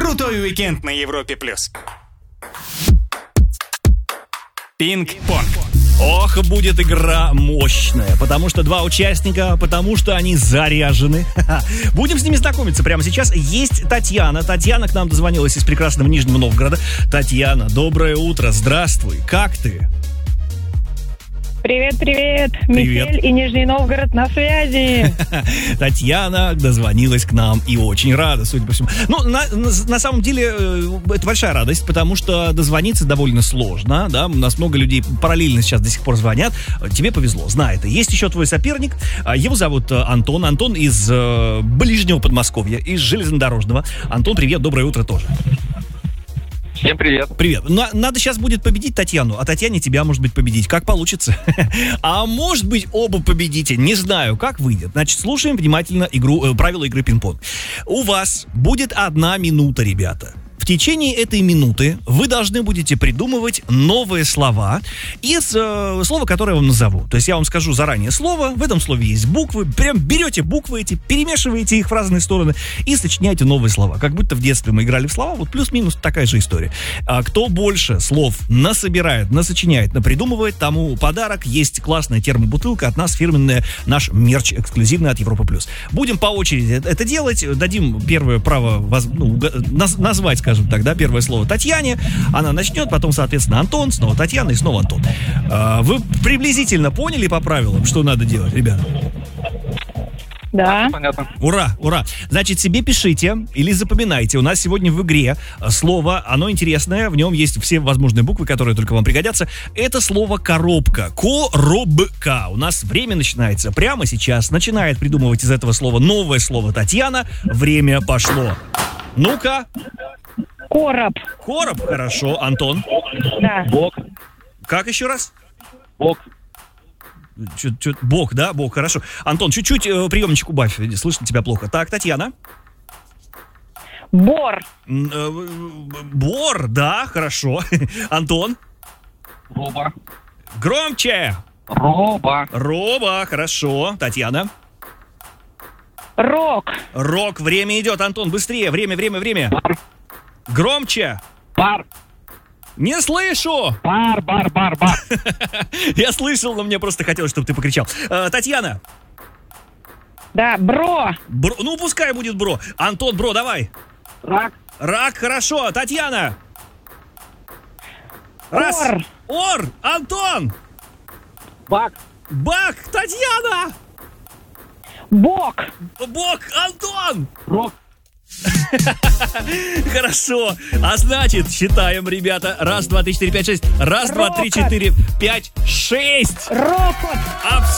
Крутой уикенд на Европе+. Пинг-понг. Ох, будет игра мощная, потому что два участника, потому что они заряжены. Будем с ними знакомиться прямо сейчас. Есть Татьяна. Татьяна к нам дозвонилась из прекрасного Нижнего Новгорода. Татьяна, доброе утро, здравствуй. Как ты? Привет. Привет. Метель и Нижний Новгород на связи. Татьяна дозвонилась к нам и очень рада, судя по всему. Ну, на самом деле, это большая радость, потому что дозвониться довольно сложно, да, у нас много людей параллельно сейчас до сих пор звонят. Тебе повезло, знай это. Есть еще твой соперник, его зовут Антон. Антон из ближнего Подмосковья, из железнодорожного. Антон, привет, доброе утро тоже. Всем привет. Привет. Надо сейчас будет победить Татьяну, а Татьяне тебя, может быть, победить. Как получится? А может быть, оба победите. Не знаю, как выйдет. Значит, слушаем внимательно правила игры пинг-понг. У вас будет 1 минута, ребята. В течение этой минуты вы должны будете придумывать новые слова из слова, которое я вам назову. То есть я вам скажу заранее слово, в этом слове есть буквы, прям берете буквы эти, перемешиваете их в разные стороны и сочиняете новые слова. Как будто в детстве мы играли в слова, вот плюс-минус такая же история. А кто больше слов насобирает, насочиняет, напридумывает, тому подарок. Есть классная термобутылка от нас, фирменная, наш мерч эксклюзивный от Европа+. Будем по очереди это делать, дадим первое право назвать, скажем так, да, первое слово Татьяне, она начнет, потом, соответственно, Антон, снова Татьяна и снова Антон. Вы приблизительно поняли по правилам, что надо делать, ребята? Да. Понятно. Ура. Значит, себе пишите или запоминайте. У нас сегодня в игре слово, оно интересное, в нем есть все возможные буквы, которые только вам пригодятся. Это слово коробка. Коробка. У нас время начинается прямо сейчас. Начинает придумывать из этого слова новое слово Татьяна. Время пошло. Ну-ка. Короб, хорошо. Антон? да. Бок. Как еще раз? Бок. Бок, да? Бок, хорошо. Антон, чуть-чуть приемничек убавь, слышно тебя плохо. Так, Татьяна? Бор. Бор, да, хорошо. Антон? Роба. Громче! Роба. Хорошо. Татьяна? Рок, время идет, Антон, быстрее, время. Бар. Громче! Бар. Не слышу! Бар. Я слышал, но мне просто хотелось, чтобы ты покричал. Татьяна! да. Бро, Ну, пускай будет бро. Антон, бро, давай. Рак, хорошо. Татьяна! Ор! Антон! Бак. Татьяна! бок, Антон! Рок. Хорошо. А значит, считаем, ребята. 1, 2, 3, 4, 5, 6. 1, 2, 3, 4, 5, 6. рокот.